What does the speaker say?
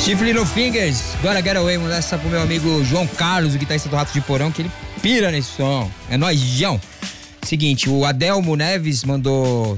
Chief Little Fingers, Gotta Get Away, mandar essa pro meu amigo João Carlos, o guitarrista do Rato de Porão, que ele pira nesse som. É nóis, João. Seguinte, o Adelmo Neves mandou